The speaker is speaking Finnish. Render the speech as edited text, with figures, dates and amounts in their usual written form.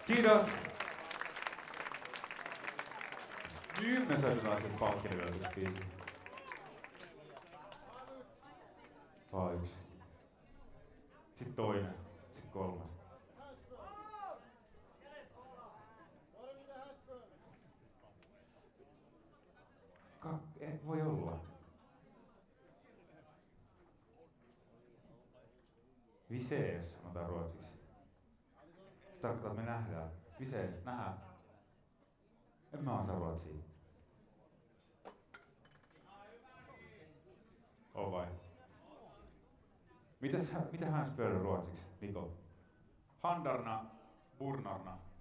Kiitos! Nyt me soitetaan sen palkkiniveltyspiisin. Vaan yksi. Sitten toinen. Sitten kolmas. Voi olla. Visees, sanotaan ruotsiksi. Se tarkoittaa, että me nähdään. Visees, nähdään. En mä osaa ruotsia. Oo vai? Mitä hän spöydä ruotsiksi, Niko? Handarna, burnarna.